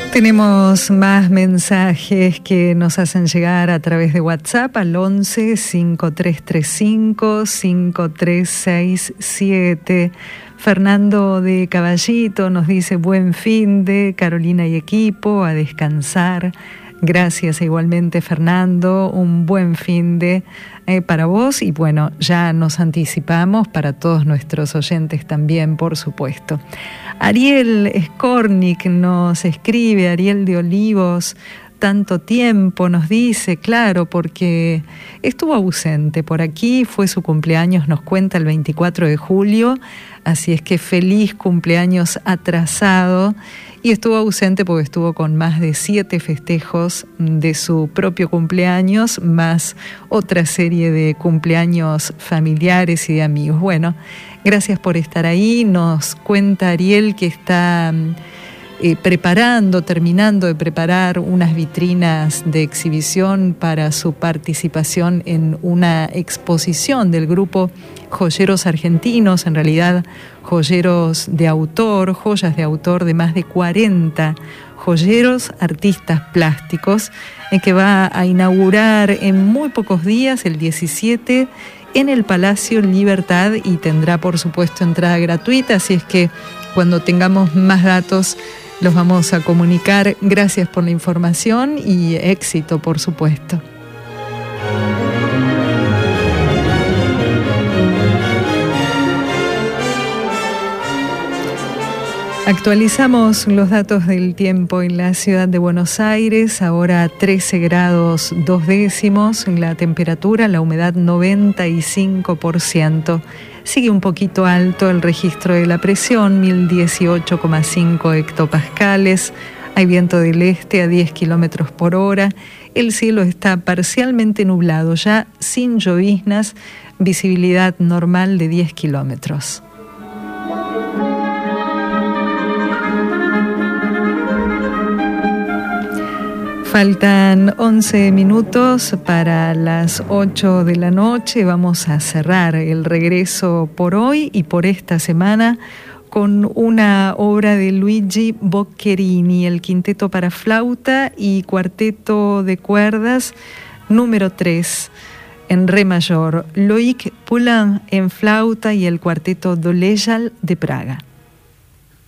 Tenemos más mensajes que nos hacen llegar a través de WhatsApp al 11 5335 5367. Fernando de Caballito nos dice buen fin de Carolina y equipo, a descansar. Gracias igualmente, Fernando, un buen fin de para vos y bueno, ya nos anticipamos para todos nuestros oyentes también, por supuesto. Ariel Skornik nos escribe, Ariel de Olivos, tanto tiempo, nos dice, claro, porque estuvo ausente por aquí, fue su cumpleaños, nos cuenta el 24 de julio, así es que feliz cumpleaños atrasado. Y estuvo ausente porque estuvo con más de 7 festejos de su propio cumpleaños, más otra serie de cumpleaños familiares y de amigos. Bueno, gracias por estar ahí. Nos cuenta Ariel que está terminando de preparar unas vitrinas de exhibición para su participación en una exposición del grupo Joyeros Argentinos, en realidad joyeros de autor, joyas de autor de más de 40 joyeros, artistas plásticos, que va a inaugurar en muy pocos días, el 17, en el Palacio Libertad y tendrá por supuesto entrada gratuita, así es que cuando tengamos más datos los vamos a comunicar. Gracias por la información y éxito, por supuesto. Actualizamos los datos del tiempo en la ciudad de Buenos Aires, ahora 13 grados 2 décimos, la temperatura, la humedad 95%. Sigue un poquito alto el registro de la presión, 1018,5 hectopascales, hay viento del este a 10 kilómetros por hora, el cielo está parcialmente nublado, ya sin lloviznas, visibilidad normal de 10 kilómetros. Faltan 11 minutos para las 8 de la noche. Vamos a cerrar el regreso por hoy y por esta semana con una obra de Luigi Boccherini, el quinteto para flauta y cuarteto de cuerdas número 3 en re mayor, Loïc Poulain en flauta y el cuarteto Dolejal de Praga.